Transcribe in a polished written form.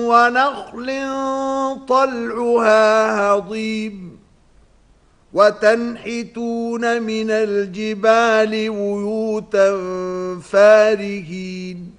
ونخل طلعها هضيم وتنحتون من الجبال بيوتا فارهين